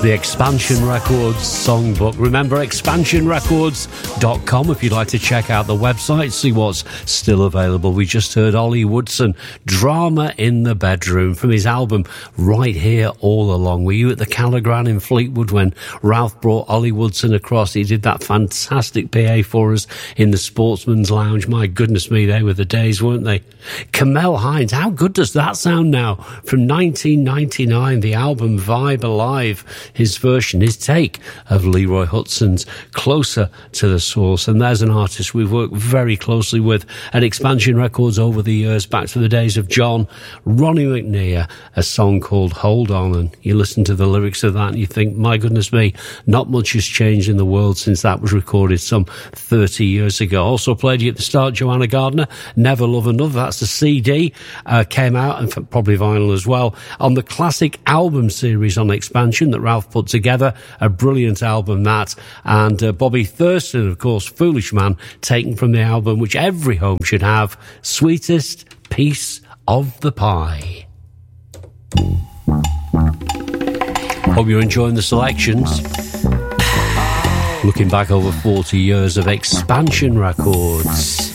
The Expansion Records songbook. Remember, expansionrecords.com if you'd like to check out the website, see what's still available. We just heard Ollie Woodson, Drama in the Bedroom, from his album Right Here All Along. Were you at the Callagran in Fleetwood when Ralph brought Ollie Woodson across? He did that fantastic PA for us in the Sportsman's Lounge. My goodness me, they were the days, weren't they? Camel Hines, how good does that sound now? From 1999, the album Vibe Alive. His version, his take of Leroy Hudson's Closer to the Source. And there's an artist we've worked very closely with at Expansion Records over the years, back to the days of John, Ronnie McNear, a song called Hold On. And you listen to the lyrics of that and you think, my goodness me, not much has changed in the world since that was recorded some 30 years ago. Also played you at the start, Joanna Gardner, Never Love Another. That's the CD, came out, and probably vinyl as well, on the classic album series on Expansion that Ralph put together. A brilliant album, that. And Bobby Thurston, of course, Foolish Man, taken from the album which every home should have, Sweetest Piece of the Pie. Hope you're enjoying the selections. Looking back over 40 years of Expansion Records.